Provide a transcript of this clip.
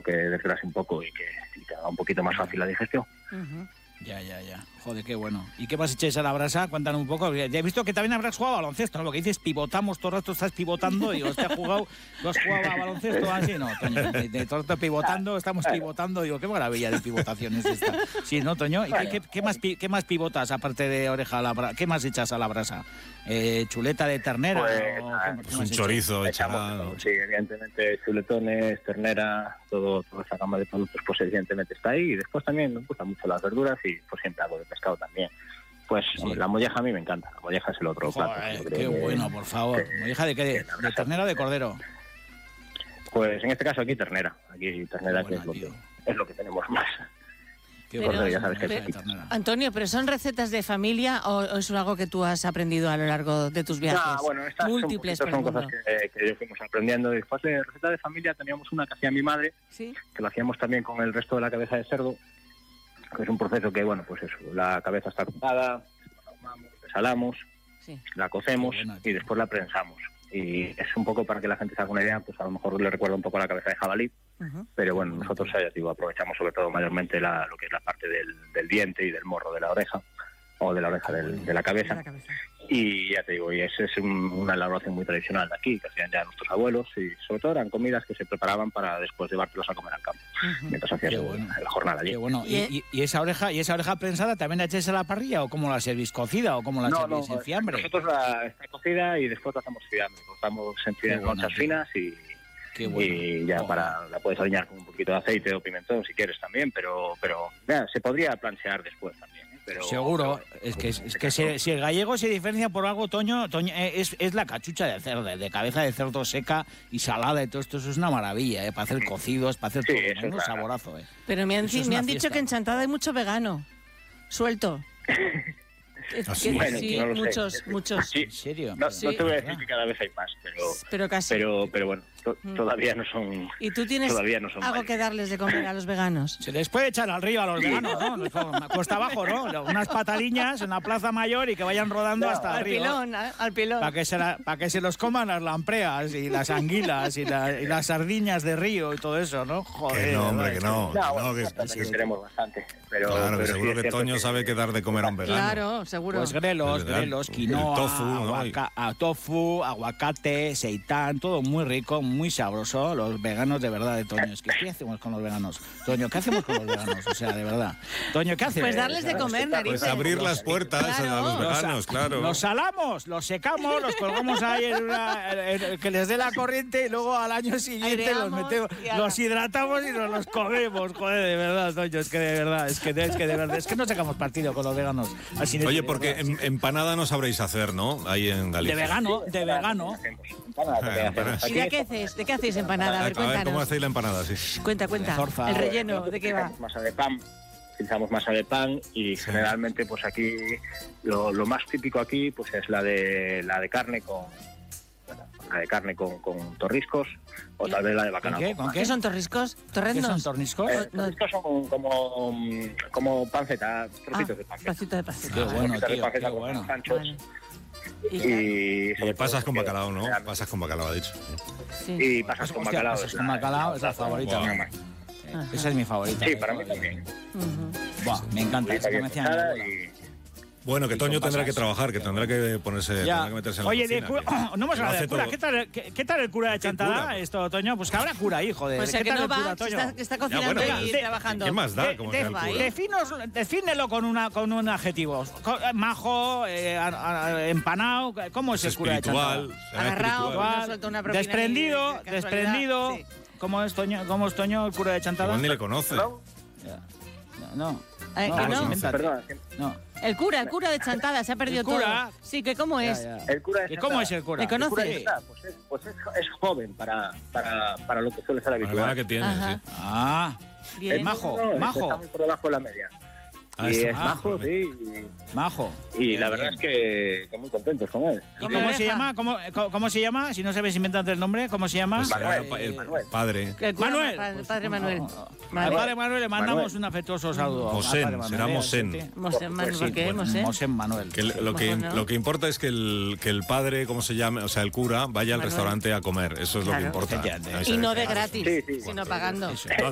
que desgrase un poco y que haga un poquito más fácil la digestión. Uh-huh. Ya. Joder, qué bueno. ¿Y qué más echáis a la brasa? Cuéntanos un poco. Ya he visto que también habrás jugado a baloncesto, ¿no? Lo que dices, pivotamos, todo el rato estás pivotando. Digo, ¿tú has jugado a baloncesto así? No, Toño, de todo el rato pivotando, estamos pivotando. Digo, qué maravilla de pivotación es esta. Sí, ¿no, Toño? ¿Y qué más pivotas, aparte de oreja a la brasa? ¿Qué más echas a la brasa? ¿Chuleta de ternera? Pues, un chorizo echado. Sí, evidentemente, chuletones, ternera, toda esa gama de productos, pues evidentemente está ahí. Y después también nos gustan mucho las verduras y pues siempre algo de pescado también. Pues sí. La molleja a mí me encanta, la molleja es el otro plato. Qué bueno, por favor. ¿Molleja de qué? ¿De ternera o de cordero? Pues en este caso aquí ternera, que es lo que tenemos más. Pero, ya sabes que Antonio, ¿pero son recetas de familia o es algo que tú has aprendido a lo largo de tus viajes? Estas múltiples son cosas que yo fuimos aprendiendo. Después de receta de familia teníamos una que hacía mi madre, ¿sí? Que lo hacíamos también con el resto de la cabeza de cerdo, que es un proceso que, pues eso, la cabeza está cortada, la ahumamos, la salamos, sí, la cocemos y después la prensamos. Y es un poco para que la gente se haga una idea, pues a lo mejor le recuerda un poco a la cabeza de jabalí, pero bueno, nosotros aprovechamos sobre todo mayormente lo que es la parte del diente y del morro de la oreja, o de la oreja de la cabeza. Y ya te digo, y esa es una elaboración muy tradicional de aquí, que hacían ya nuestros abuelos, y sobre todo eran comidas que se preparaban para después llevártelos a comer al campo, mientras hacías la jornada allí. Qué bueno. ¿Y esa oreja prensada también la echáis a la parrilla o cómo la servís? ¿Cocida o cómo la servís? ¿En fiambre? Nosotros está cocida y después la hacemos fiambre. Cortamos en lonchas finas y ya la puedes alinear con un poquito de aceite o pimentón si quieres también, pero se podría planchear después también. Seguro, es que si el gallego se diferencia por algo, Toño, es la cachucha de cerdo, de cabeza de cerdo seca y salada y todo esto, eso es una maravilla, para hacer cocidos, para hacer todo, un saborazo. Pero me han dicho que en Chantada hay mucho vegano, suelto. Sí, muchos. Sí. ¿En serio? No te voy a decir que cada vez hay más, pero casi. Pero bueno, todavía no son. ¿Y tú tienes algo que darles de comer a los veganos? Se les puede echar al río a los veganos, ¿no? Cuesta abajo, ¿no? Unas pataliñas en la Plaza Mayor y que vayan rodando hasta el río. Al pilón. Para que se los coman las lampreas y las anguilas y las sardiñas de río y todo eso, ¿no? Joder. Que no, hombre, que no. Que tenemos bastante. Claro, que seguro que Toño sabe qué dar de comer a un vegano. Claro, seguro. Pues grelos, quinoa, tofu, aguacate, seitán, todo muy rico, muy sabroso. Los veganos de verdad de Toño. Es que ¿qué hacemos con los veganos? Toño, ¿qué hacemos con los veganos? O sea, de verdad. Toño, ¿qué hacemos? Pues darles de comer, narices. Pues abrir las puertas a los veganos, claro. Los salamos, los secamos, los colgamos ahí que les dé la corriente y luego al año siguiente los hidratamos y nos los comemos. Joder, de verdad, Toño, es que de verdad, es que no sacamos partido con los veganos. Oye, porque empanada no sabréis hacer, ¿no? Ahí en Galicia. De vegano. ¿Y de qué hacéis empanada? A ver, cuéntanos. ¿Cómo hacéis la empanada? Sí. Cuenta. El relleno, ¿de qué va? Utilizamos masa de pan y generalmente pues aquí lo más típico aquí pues es la de carne con torriscos o tal vez la de bacalao. ¿Con qué? ¿Qué son torriscos? ¿Torrendos? ¿Qué son torniscos? Torriscos son como panceta, trocitos de panceta. Trocito de panceta. Qué bueno, tío, qué bueno. Anchos. Y pasas con bacalao, ¿no? Pasas con bacalao, ha dicho. Sí. Y pasas con bacalao. Pasas con bacalao es la favorita. Esa es mi favorita. Sí, para mí también. Me encanta. Esa que me hacían. Bueno, que Toño tendrá que trabajar, que tendrá que meterse en la cocina. Oye, no hemos hablado de cura. ¿Qué tal el cura de Chantada, esto, Toño? Pues que habrá cura ahí, joder. Pues ¿Qué que tal no el cura, va, Toño? está cocinando y trabajando. ¿Qué más da? ¿Cómo sea el cura? Defínelo con un adjetivo. Majo, empanado. ¿Cómo es el cura de Chantada? Agarrado, desprendido. ¿Cómo es Toño, el cura de Chantada? Igual ni le conoce. No. No. El cura de Chantada se ha perdido todo. Sí, que cómo es. El cura de Chantada. ¿Cómo es el cura? ¿Me conoces? Pues es joven para lo que suele ser habitual. La que tiene, sí. Bien. Majo. Está muy por debajo de la media. Y es majo, sí. Majo. Y la verdad es que muy contentos con él. ¿Y cómo se llama? ¿Cómo se llama? Si no sabes inventar el nombre, ¿cómo se llama? El padre. Manuel. El padre Manuel. Al padre Manuel le mandamos un afectuoso saludo. Será Mosén. Mosén Manuel. Lo que importa es que el padre, ¿cómo se llama? O sea, el cura vaya al restaurante a comer. Eso es lo que importa. Y no de gratis, sino pagando.